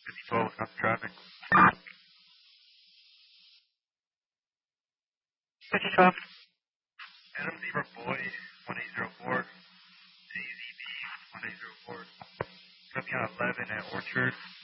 5012, stop traffic. 5012. Adam Zebra Boy, 1804. CZB, 1804. Coming on 11 at Orchard.